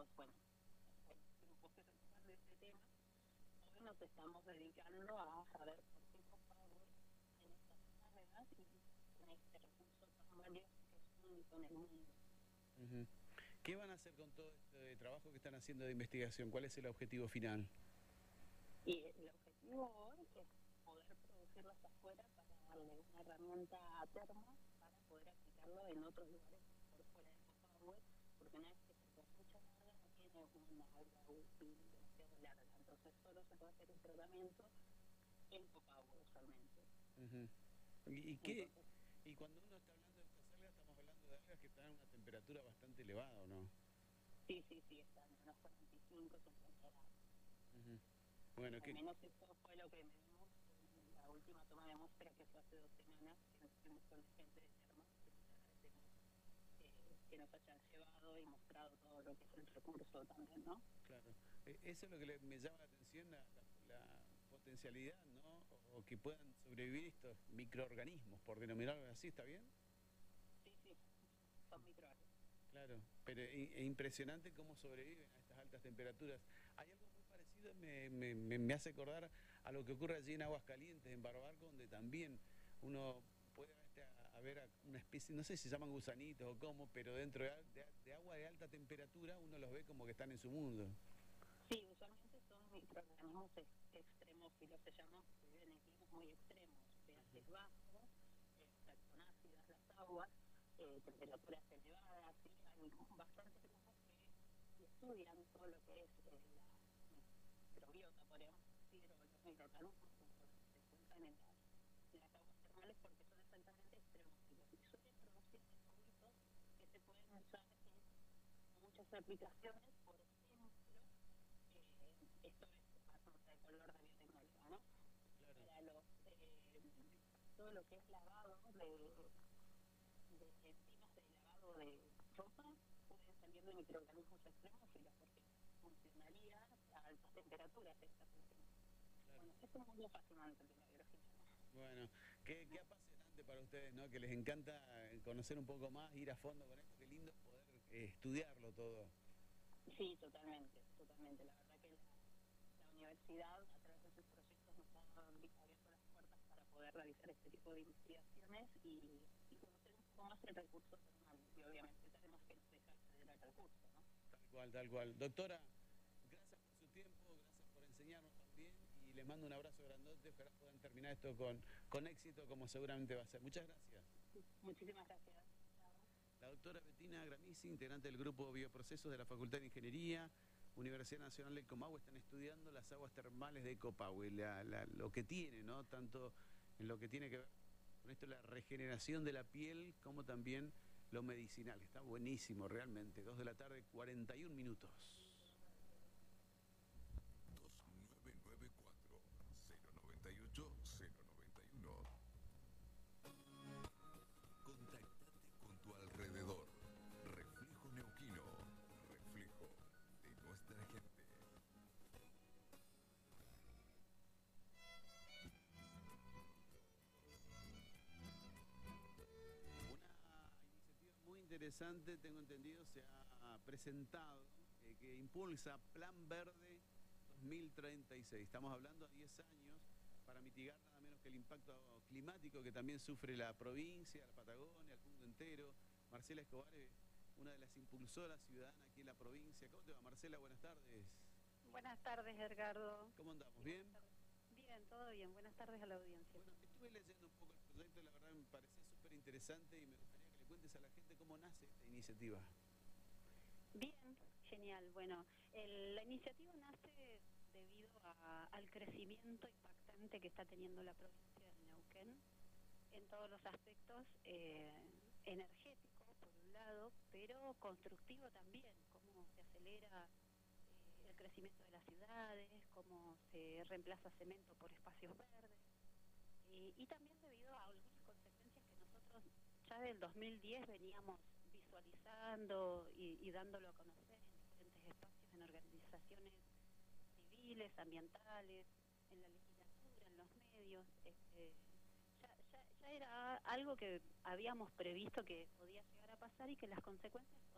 bueno, grupos que se ocupan de este tema, hoy nos estamos dedicando a saber por qué Copagüe en estas áreas y en este recurso tan valioso que es único en el mundo. Uh-huh. ¿Qué van a hacer con todo este trabajo que están haciendo de investigación? ¿Cuál es el objetivo final? Y el objetivo hoy es poder producirlas afuera para darle una herramienta a Terma para poder aplicarlo en otros lugares por fuera de Copagüe, porque una vez que se cosecha nada no tiene una vida útil demasiado larga, entonces solo se puede hacer un tratamiento en Copagüe usualmente. Uh-huh. Entonces, Y cuando uno está hablando de estas algas, estamos hablando de algas que están a una temperatura bastante elevada, ¿o no? sí, están en unos 45, 50 grados. Uh-huh. Bueno, Al menos eso fue lo que medimos en la última toma de muestra, que fue hace 2 semanas, que nos fuimos con la gente de Terma, que les agradecemos que nos hayan llevado y mostrado todo lo que es el recurso también, ¿no? claro. Eso es lo que me llama la atención, la potencialidad, ¿no? O que puedan sobrevivir estos microorganismos, por denominarlo así, ¿está bien? Sí, son microorganismos. Claro, pero es impresionante cómo sobreviven a estas altas temperaturas. Hay algo muy parecido, me hace acordar a lo que ocurre allí en Aguascalientes, en Barbarco, donde también uno puede ver una especie, no sé si se llaman gusanitos o cómo, pero dentro de agua de alta temperatura uno los ve como que están en su mundo. Sí, usualmente son microorganismos extremos, y los se llaman, que viven en climas muy extremos, pH bajos, con ácidas las aguas, temperaturas elevadas, ¿sí? Hay bastantes grupos que estudian todo lo que es la microbiota, podríamos decir, o los microorganismos que se encuentran en las aguas termales, porque son exactamente extremófilos y suelen producir metabolitos que se pueden usar en muchas aplicaciones, por ejemplo, esto es a nota de color de biotecnología, ¿no? Claro. Para los todo lo que es lavado de enzimas de lavado de ropa, pueden salir de microorganismos extremófilos, porque funcionaría a altas temperaturas esta función. Claro. Bueno, es un mundo fascinante de la biología. Bueno, qué apasionante para ustedes, ¿no? Que les encanta conocer un poco más, ir a fondo con esto, qué lindo poder estudiarlo todo. Sí, totalmente. La verdad que la universidad, a través de sus proyectos, nos ha abierto las puertas para poder realizar este tipo de investigaciones y conocer un poco más el recurso termal. Y obviamente tenemos que nos deja acceder al recurso, ¿no? Tal cual. Doctora, gracias por su tiempo, gracias por enseñarnos también y les mando un abrazo grandote. Ojalá puedan terminar esto con éxito, como seguramente va a ser. Muchas gracias. Muchísimas gracias. Chao. La doctora Bettina Gramisi, integrante del grupo Bioprocesos de la Facultad de Ingeniería, Universidad Nacional del Comahue, están estudiando las aguas termales de Copahue, lo que tiene, ¿no? Tanto en lo que tiene que ver con esto, la regeneración de la piel, como también lo medicinal. Está buenísimo, realmente. 2 de la tarde, 41 minutos. 2994 098 091. Contactate con tu alrededor. Reflejo Neuquino. Reflejo de nuestra gente. Una iniciativa muy interesante, tengo entendido, se ha presentado, que impulsa Plan Verde 2036. Estamos hablando a 10 años para mitigar nada menos que el impacto climático que también sufre la provincia, la Patagonia, el mundo entero. Marcela Escobar es una de las impulsoras ciudadanas aquí en la provincia. ¿Cómo te va, Marcela? Buenas tardes. Buenas tardes, Edgardo. ¿Cómo andamos? ¿Bien? Bien, todo bien. Buenas tardes a la audiencia. Bueno, estuve leyendo un poco el proyecto, la verdad me pareció súper interesante y me gustaría que le cuentes a la gente cómo nace esta iniciativa. Bien, genial. Bueno, la iniciativa nace debido al crecimiento impactante que está teniendo la provincia de Neuquén en todos los aspectos, energético, por un lado, pero constructivo también, cómo se acelera el crecimiento de las ciudades, cómo se reemplaza cemento por espacios verdes, y también debido a algunas consecuencias que nosotros ya del 2010 veníamos visualizando y dándolo a conocer en diferentes espacios, en organizaciones civiles, ambientales, en la legislatura, en los medios. Ya era algo que habíamos previsto que podía llegar a pasar y que las consecuencias